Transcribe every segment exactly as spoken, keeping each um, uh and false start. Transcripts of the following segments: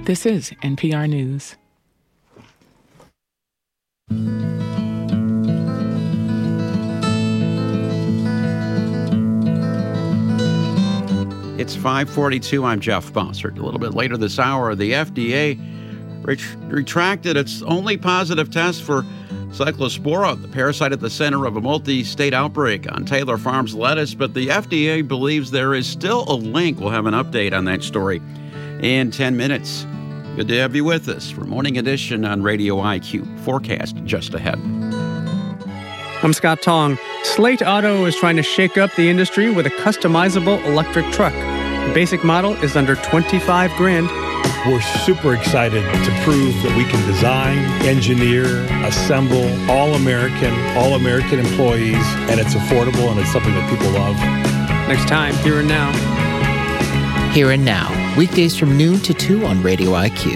This is N P R News. It's five forty-two. I'm Jeff Bossert. A little bit later this hour, the F D A ret- retracted its only positive test for Cyclospora, the parasite at the center of a multi-state outbreak on Taylor Farms lettuce, but the F D A believes there is still a link. We'll have an update on that story in ten minutes. Good to have you with us for Morning Edition on Radio I Q. Forecast just ahead. I'm Scott Tong. Slate Auto is trying to shake up the industry with a customizable electric truck. The basic model is under twenty-five grand. We're super excited to prove that we can design, engineer, assemble all-American, all-American employees, and it's affordable and it's something that people love. Next time, Here and Now. Here and Now, weekdays from noon to two on Radio I Q.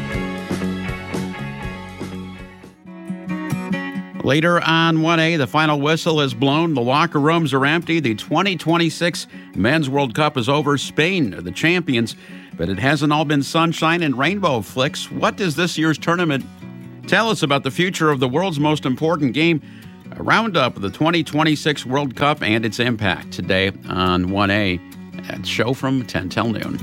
Later on one A, the final whistle is blown. The locker rooms are empty. The twenty twenty-six Men's World Cup is over. Spain are the champions, but it hasn't all been sunshine and rainbow flicks. What does this year's tournament tell us about the future of the world's most important game? A roundup of the twenty twenty-six World Cup and its impact today on one A. At show from ten till noon.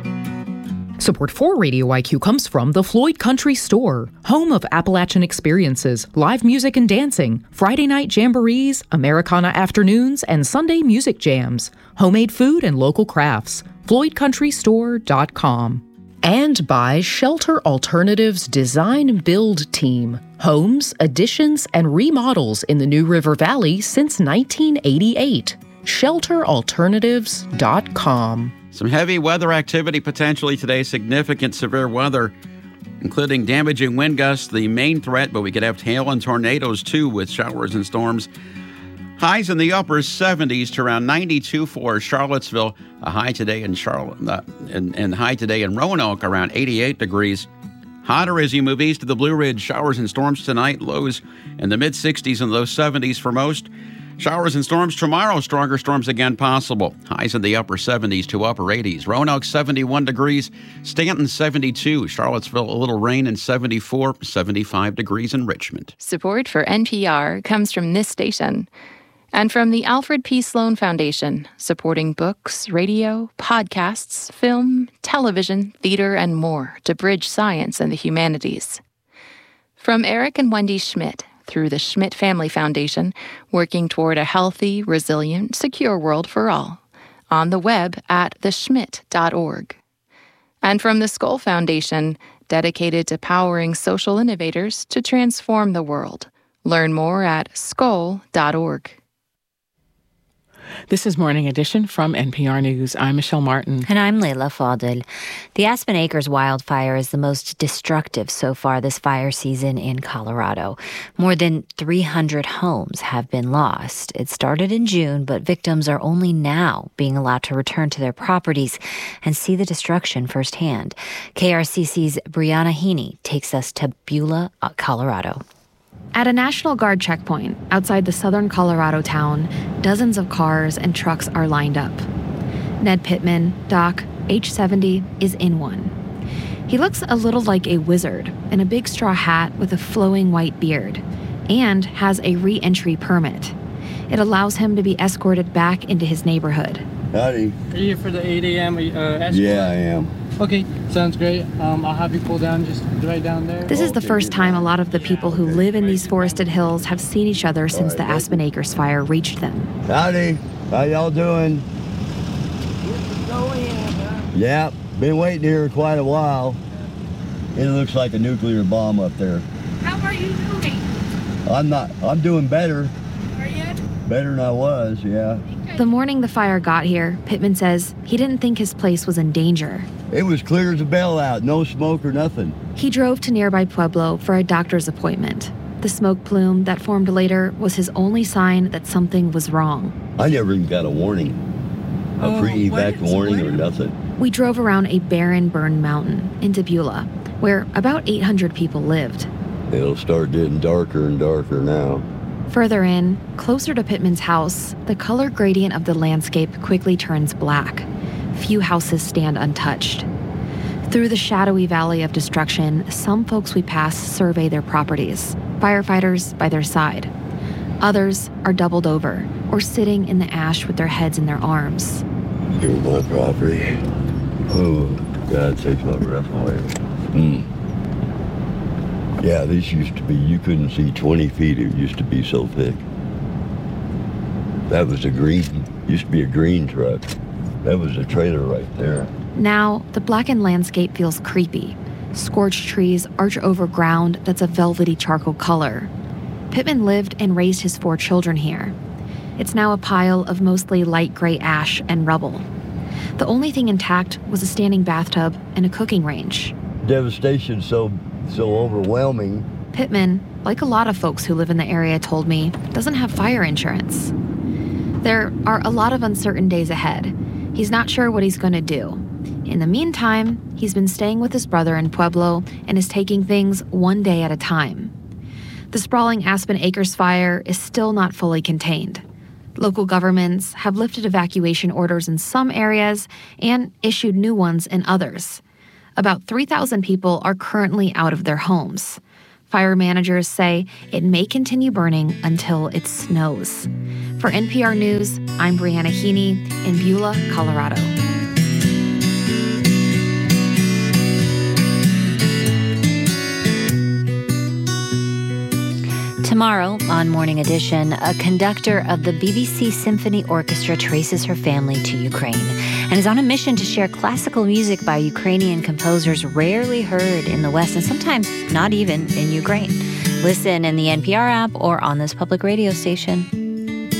Support for Radio I Q comes from the Floyd Country Store, home of Appalachian experiences, live music and dancing, Friday night jamborees, Americana afternoons, and Sunday music jams, homemade food and local crafts. floyd country store dot com. And by Shelter Alternatives Design Build Team, homes, additions, and remodels in the New River Valley since nineteen eighty-eight. shelter alternatives dot com. Some heavy weather activity potentially today, significant severe weather, including damaging wind gusts, the main threat, but we could have hail and tornadoes too with showers and storms. Highs in the upper seventies to around ninety-two for Charlottesville. A high today in Charlotte, uh, and, and high today in Roanoke around eighty-eight degrees. Hotter as you move east of the Blue Ridge. Showers and storms tonight. Lows in the mid sixties and low seventies for most. Showers and storms tomorrow. Stronger storms again possible. Highs in the upper seventies to upper eighties. Roanoke seventy-one degrees. Stanton seventy-two. Charlottesville a little rain and seventy-four. seventy-five degrees in Richmond. Support for N P R comes from this station and from the Alfred P. Sloan Foundation, supporting books, radio, podcasts, film, television, theater, and more to bridge science and the humanities. From Eric and Wendy Schmidt, through the Schmidt Family Foundation, working toward a healthy, resilient, secure world for all. On the web at the schmidt dot org. And from the Skoll Foundation, dedicated to powering social innovators to transform the world. Learn more at skoll dot org. This is Morning Edition from N P R News. I'm Michelle Martin. And I'm Leila Fadel. The Aspen Acres wildfire is the most destructive so far this fire season in Colorado. More than three hundred homes have been lost. It started in June, but victims are only now being allowed to return to their properties and see the destruction firsthand. K R C C's Brianna Heaney takes us to Beulah, Colorado. At a National Guard checkpoint outside the southern Colorado town, dozens of cars and trucks are lined up. Ned Pittman, Doc, age seventy, is in one. He looks a little like a wizard in a big straw hat with a flowing white beard and has a re-entry permit. It allows him to be escorted back into his neighborhood. Howdy. Are you here for the eight a.m. Uh, escort? Yeah, I am. Okay, sounds great. Um, I'll have you pull down just right down there. This is the first time a lot of the people who live in these forested hills have seen each other since the Aspen Acres fire reached them. Howdy. How y'all doing? Yeah, been waiting here quite a while. It looks like a nuclear bomb up there. How are you doing? I'm not, I'm doing better. Are you? Better than I was, yeah. The morning the fire got here, Pittman says he didn't think his place was in danger. It was clear as a bell out, no smoke or nothing. He drove to nearby Pueblo for a doctor's appointment. The smoke plume that formed later was his only sign that something was wrong. I never even got a warning. A Oh, pre-evac wait, warning wait. or nothing. We drove around a barren, burned mountain into Beulah, where about eight hundred people lived. It'll start getting darker and darker now. Further in, closer to Pittman's house, the color gradient of the landscape quickly turns black. Few houses stand untouched. Through the shadowy valley of destruction, some folks we pass survey their properties, firefighters by their side. Others are doubled over or sitting in the ash with their heads in their arms. Here's my property. Oh, God, it takes my breath away. Mm. Yeah, this used to be, you couldn't see twenty feet. It used to be so thick. That was a green, used to be a green truck. That was a trailer right there. Now, the blackened landscape feels creepy. Scorched trees arch over ground that's a velvety charcoal color. Pittman lived and raised his four children here. It's now a pile of mostly light gray ash and rubble. The only thing intact was a standing bathtub and a cooking range. Devastation so so overwhelming. Pittman, like a lot of folks who live in the area told me, doesn't have fire insurance. There are a lot of uncertain days ahead. He's not sure what he's going to do. In the meantime, he's been staying with his brother in Pueblo and is taking things one day at a time. The sprawling Aspen Acres fire is still not fully contained. Local governments have lifted evacuation orders in some areas and issued new ones in others. About three thousand people are currently out of their homes. Fire managers say it may continue burning until it snows. For N P R News, I'm Brianna Heaney in Beulah, Colorado. Tomorrow, on Morning Edition, a conductor of the B B C Symphony Orchestra traces her family to Ukraine and is on a mission to share classical music by Ukrainian composers rarely heard in the West and sometimes not even in Ukraine. Listen in the N P R app or on this public radio station.